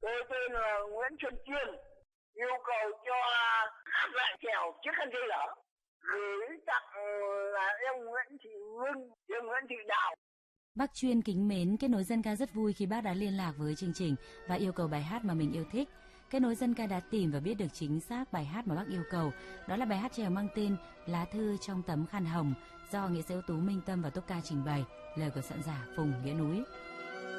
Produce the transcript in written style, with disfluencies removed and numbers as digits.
Tôi tên là Nguyễn Xuân Chiên, yêu cầu cho hát lại chèo Chiếc khăn che lở, gửi tặng là em Nguyễn Thị Ngân, em Nguyễn Thị Đào. Bác Chuyên kính mến, Kết nối dân ca rất vui khi bác đã liên lạc với chương trình và yêu cầu bài hát mà mình yêu thích. Kết nối dân ca đã tìm và biết được chính xác bài hát mà bác yêu cầu. Đó là bài hát chèo mang tên Lá thư trong tấm khăn hồng do nghệ sĩ ưu tú Minh Tâm và Tốp Ca trình bày, lời của soạn giả Phùng Nghĩa Núi.